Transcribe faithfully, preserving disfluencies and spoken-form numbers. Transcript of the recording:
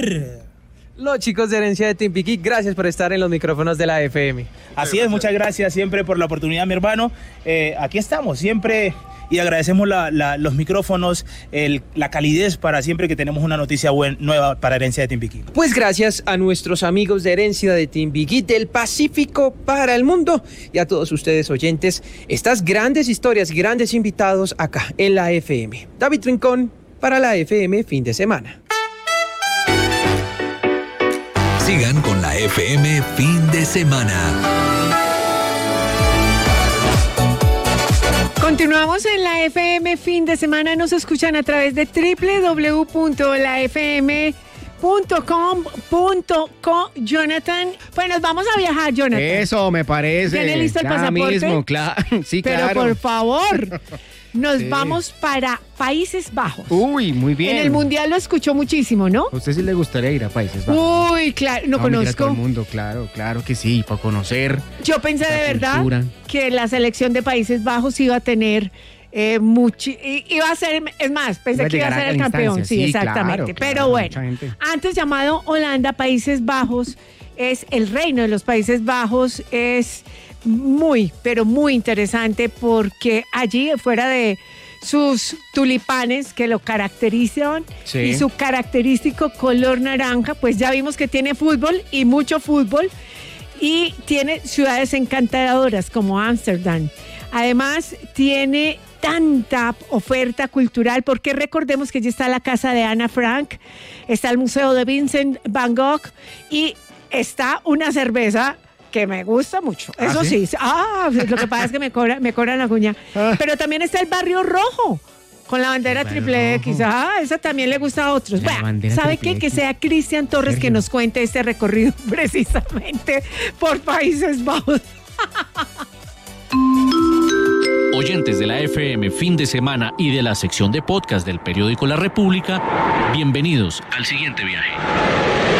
señor. Los chicos de Herencia de Timbiquí, gracias por estar en los micrófonos de la F M. Así es, muchas gracias siempre por la oportunidad, mi hermano. Eh, aquí estamos siempre y agradecemos la, la, los micrófonos, el, la calidez para siempre que tenemos una noticia buen, nueva para Herencia de Timbiquí. Pues gracias a nuestros amigos de Herencia de Timbiquí, del Pacífico para el mundo, y a todos ustedes oyentes, estas grandes historias y grandes invitados acá en la F M. David Rincón para la F M Fin de Semana. Sigan con la F M Fin de Semana. Continuamos en la F M Fin de Semana. Nos escuchan a través de doble u doble u doble u punto la f m punto com punto co. Jonathan, pues nos vamos a viajar, Jonathan. Eso me parece. ¿Tiene listo el ya pasaporte? Mismo, claro. Sí, Pero claro. por favor, nos Sí. vamos para Países Bajos. Uy, muy bien. En el Mundial lo escuchó muchísimo, ¿no? ¿A usted sí le gustaría ir a Países Bajos? Uy, claro, no, No, mira, conozco. todo el mundo, claro, claro que sí, para conocer. Yo pensé la de verdad cultura. que la selección de Países Bajos iba a tener eh, mucho, i- iba a ser, es más, pensé Iba a que iba a llegar ser a el la campeón, instancia, sí, sí, claro, exactamente. claro, Pero bueno, mucha gente. antes llamado Holanda, Países Bajos es el reino de los Países Bajos, es muy, pero muy interesante porque allí, fuera de sus tulipanes que lo caracterizan Sí. y su característico color naranja, pues ya vimos que tiene fútbol y mucho fútbol y tiene ciudades encantadoras como Ámsterdam. Además, tiene tanta oferta cultural porque recordemos que allí está la casa de Ana Frank, está el Museo de Vincent Van Gogh y está una cerveza que me gusta mucho. ¿Ah, Eso sí? sí. Ah, lo que pasa es que me cobra, me cobran la cuña. Ah. Pero también está el Barrio Rojo con la bandera El Barrio triple X. Rojo. Ah, esa también le gusta a otros. La Bueno, bandera ¿sabe triple qué? Que X. sea Cristian Torres que Sergio. nos cuente este recorrido precisamente por Países Bajos. Oyentes de la F M Fin de Semana y de la sección de podcast del periódico La República, bienvenidos al siguiente viaje.